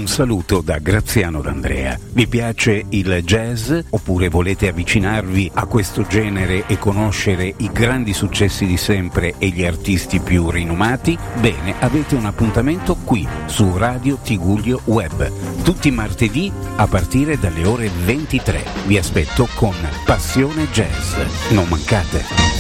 Un saluto da Graziano D'Andrea. Vi piace il jazz oppure volete avvicinarvi a questo genere e conoscere i grandi successi di sempre e gli artisti più rinomati? Bene, avete un appuntamento qui su Radio Tigullio Web, tutti i martedì a partire dalle ore 23. Vi aspetto con Passione Jazz. Non mancate.